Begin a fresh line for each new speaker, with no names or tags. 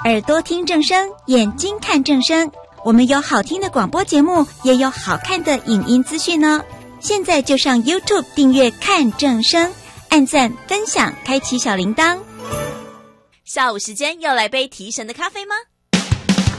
耳朵听正声，眼睛看正声。我们有好听的广播节目，也有好看的影音资讯哦。现在就上 YouTube 订阅看正声，按赞分享，开启小铃铛。
下午时间要来杯提神的咖啡吗？